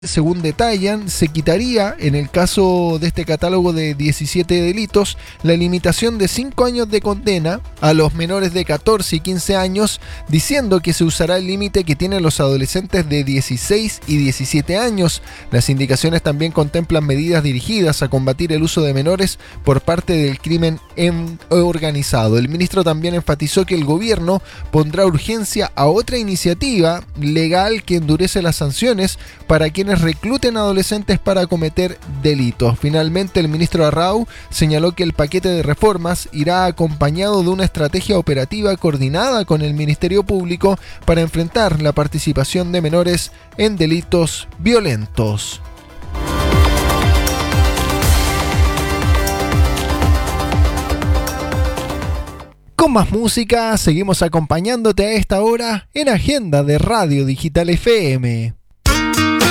Según detallan, se quitaría, en el caso de este catálogo de 17 delitos, la limitación de 5 años de condena a los menores de 14 y 15 años, diciendo que se usará el límite que tienen los adolescentes de 16 y 17 años. Las indicaciones también contemplan medidas dirigidas a combatir el uso de menores por parte del crimen organizado. El ministro también enfatizó que el gobierno pondrá urgencia a otra iniciativa legal que endurece las sanciones para quienes recluten adolescentes para cometer delitos. Finalmente, el ministro Arrau señaló que el paquete de reformas irá acompañado de una estrategia operativa coordinada con el Ministerio Público para enfrentar la participación de menores en delitos violentos. Con más música, seguimos acompañándote a esta hora en Agenda de Radio Digital FM.